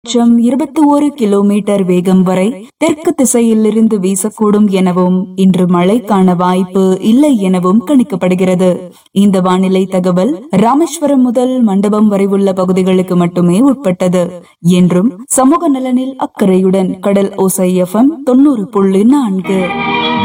21 kilometre வேகம் வரை தெற்கு திசையிலிருந்து வீசக்கூடும் எனவும் இன்று மழைக்கான வாய்ப்பு இல்லை எனவும் கணிக்கப்படுகிறது. இந்த வானிலை தகவல் ராமேஸ்வரம் முதல் மண்டபம் வரை உள்ள பகுதிகளுக்கு மட்டுமே உட்பட்டது என்றும் சமூக நலனில் அக்கறையுடன் கடல் ஓசை FM 90.4.